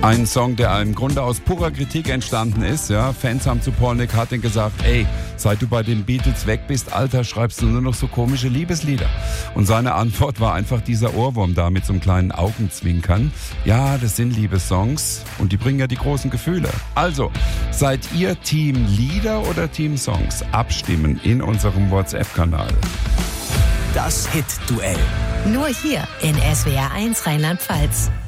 Ein Song, der im Grunde aus purer Kritik entstanden ist. Ja, Fans haben zu Paul McCartney gesagt, ey, seit du bei den Beatles weg bist, Alter, schreibst du nur noch so komische Liebeslieder. Und seine Antwort war einfach dieser Ohrwurm da mit so einem kleinen Augenzwinkern. Ja, das sind Liebessongs und die bringen ja die großen Gefühle. Also, seid ihr Team Lieder oder Team Songs? Abstimmen in unserem WhatsApp-Kanal. Das Hit-Duell. Nur hier in SWR 1 Rheinland-Pfalz.